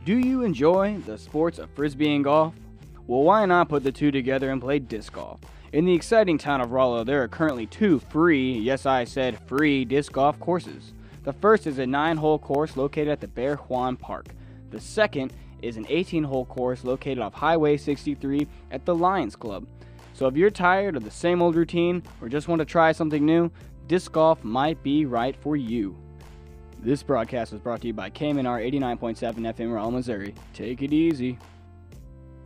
Do you enjoy the sports of frisbee and golf? Well, why not put the two together and play disc golf? In the exciting town of Rollo, there are currently two free, yes I said free, disc golf courses. The first is a 9-hole course located at the Bear Juan Park. The second is an 18-hole course located off Highway 63 at the Lions Club. So if you're tired of the same old routine or just want to try something new, disc golf might be right for you. This broadcast was brought to you by KMNR 89.7 FM Rollo, Missouri. Take it easy.